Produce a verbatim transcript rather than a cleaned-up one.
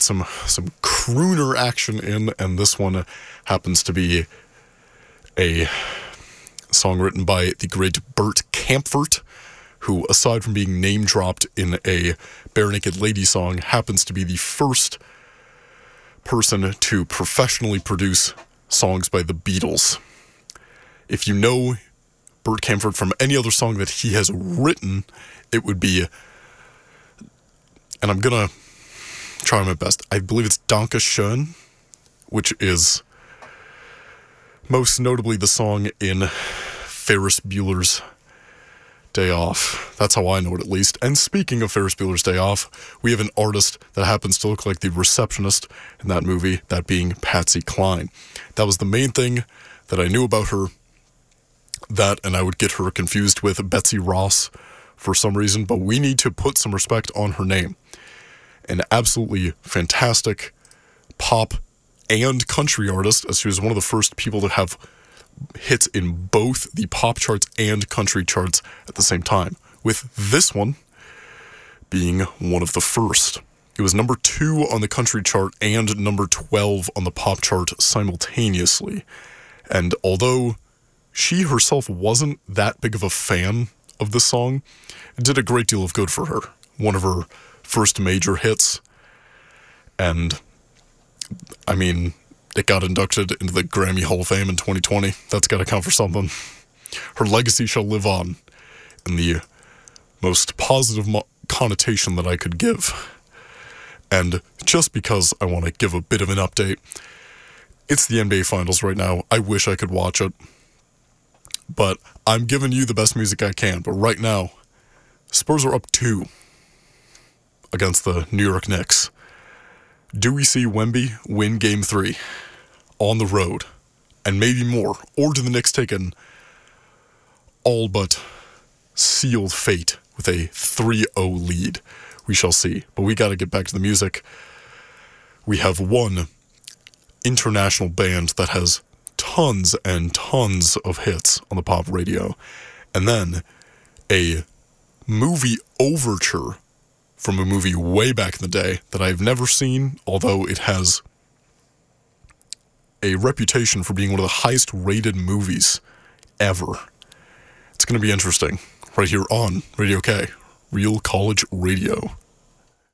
some some crooner action in, and this one happens to be a song written by the great Bert Kaempfert, who, aside from being name-dropped in a Bare Naked Lady song, happens to be the first person to professionally produce songs by the Beatles. If you know Bert Kaempfert from any other song that he has written, it would be, and I'm gonna try my best, I believe it's Danke Schön, which is most notably the song in Ferris Bueller's Day Off. That's how I know it, at least. And speaking of Ferris Bueller's Day Off, we have an artist that happens to look like the receptionist in that movie, that being Patsy Cline. That was the main thing that I knew about her. That, and I would get her confused with Betsy Ross for some reason, but we need to put some respect on her name. An absolutely fantastic pop and country artist, as she was one of the first people to have hits in both the pop charts and country charts at the same time, with this one being one of the first. It was number two on the country chart and number twelve on the pop chart simultaneously. And although she herself wasn't that big of a fan of the song, it did a great deal of good for her. One of her first major hits. And, I mean, it got inducted into the Grammy Hall of Fame in twenty twenty. That's got to count for something. Her legacy shall live on in the most positive mo- connotation that I could give. And just because I want to give a bit of an update, it's the N B A Finals right now. I wish I could watch it. But I'm giving you the best music I can. But right now, Spurs are up two against the New York Knicks. Do we see Wemby win Game three on the road? And maybe more. Or do the Knicks take an all but sealed fate with a three oh lead? We shall see. But we got to get back to the music. We have one international band that has tons and tons of hits on the pop radio. And then a movie overture from a movie way back in the day that I've never seen, although it has a reputation for being one of the highest rated movies ever. It's going to be interesting right here on Radio K, Real College Radio.